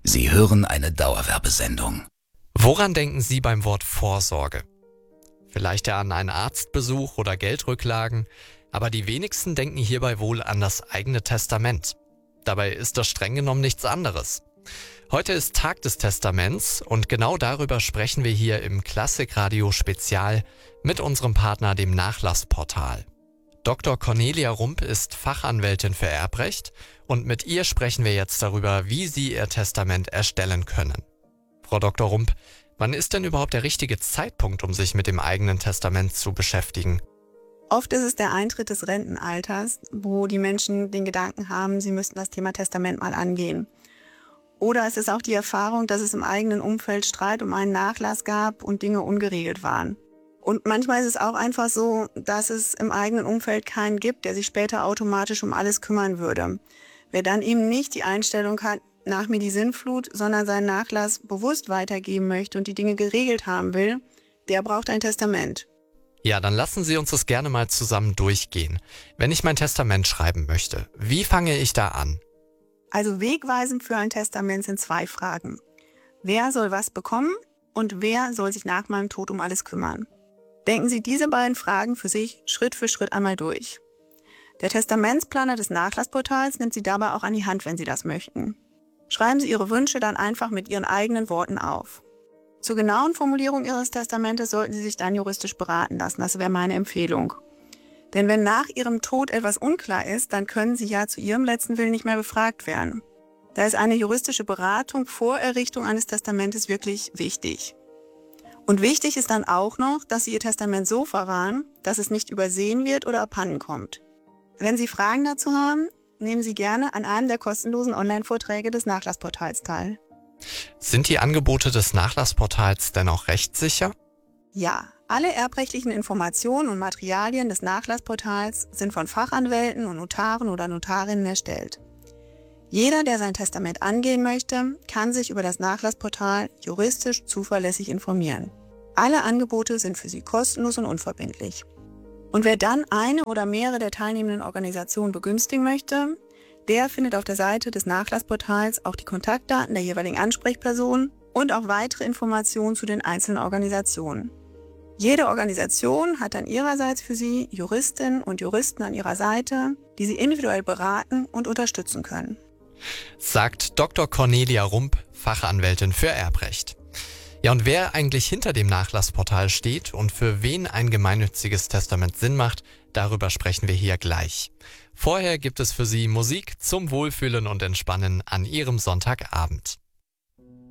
Sie hören eine Dauerwerbesendung. Woran denken Sie beim Wort Vorsorge? Vielleicht ja an einen Arztbesuch oder Geldrücklagen, aber die wenigsten denken hierbei wohl an das eigene Testament. Dabei ist das streng genommen nichts anderes. Heute ist Tag des Testaments und genau darüber sprechen wir hier im Klassikradio Spezial mit unserem Partner, dem Nachlassportal. Dr. Cornelia Rump ist Fachanwältin für Erbrecht und mit ihr sprechen wir jetzt darüber, wie Sie Ihr Testament erstellen können. Frau Dr. Rump, wann ist denn überhaupt der richtige Zeitpunkt, um sich mit dem eigenen Testament zu beschäftigen? Oft ist es der Eintritt des Rentenalters, wo die Menschen den Gedanken haben, sie müssten das Thema Testament mal angehen. Oder es ist auch die Erfahrung, dass es im eigenen Umfeld Streit um einen Nachlass gab und Dinge ungeregelt waren. Und manchmal ist es auch einfach so, dass es im eigenen Umfeld keinen gibt, der sich später automatisch um alles kümmern würde. Wer dann eben nicht die Einstellung hat, nach mir die Sinnflut, sondern seinen Nachlass bewusst weitergeben möchte und die Dinge geregelt haben will, der braucht ein Testament. Ja, dann lassen Sie uns das gerne mal zusammen durchgehen. Wenn ich mein Testament schreiben möchte, wie fange ich da an? Also wegweisend für ein Testament sind 2 Fragen. Wer soll was bekommen und wer soll sich nach meinem Tod um alles kümmern? Denken Sie diese beiden Fragen für sich Schritt für Schritt einmal durch. Der Testamentsplaner des Nachlassportals nimmt Sie dabei auch an die Hand, wenn Sie das möchten. Schreiben Sie Ihre Wünsche dann einfach mit Ihren eigenen Worten auf. Zur genauen Formulierung Ihres Testamentes sollten Sie sich dann juristisch beraten lassen, das wäre meine Empfehlung. Denn wenn nach Ihrem Tod etwas unklar ist, dann können Sie ja zu Ihrem letzten Willen nicht mehr befragt werden. Da ist eine juristische Beratung vor Errichtung eines Testamentes wirklich wichtig. Und wichtig ist dann auch noch, dass Sie Ihr Testament so verwahren, dass es nicht übersehen wird oder abhanden kommt. Wenn Sie Fragen dazu haben, nehmen Sie gerne an einem der kostenlosen Online-Vorträge des Nachlassportals teil. Sind die Angebote des Nachlassportals denn auch rechtssicher? Ja, alle erbrechtlichen Informationen und Materialien des Nachlassportals sind von Fachanwälten und Notaren oder Notarinnen erstellt. Jeder, der sein Testament angehen möchte, kann sich über das Nachlassportal juristisch zuverlässig informieren. Alle Angebote sind für Sie kostenlos und unverbindlich. Und wer dann eine oder mehrere der teilnehmenden Organisationen begünstigen möchte, der findet auf der Seite des Nachlassportals auch die Kontaktdaten der jeweiligen Ansprechpersonen und auch weitere Informationen zu den einzelnen Organisationen. Jede Organisation hat dann ihrerseits für Sie Juristinnen und Juristen an ihrer Seite, die Sie individuell beraten und unterstützen können. Sagt Dr. Cornelia Rump, Fachanwältin für Erbrecht. Ja, und wer eigentlich hinter dem Nachlassportal steht und für wen ein gemeinnütziges Testament Sinn macht, darüber sprechen wir hier gleich. Vorher gibt es für Sie Musik zum Wohlfühlen und Entspannen an Ihrem Sonntagabend.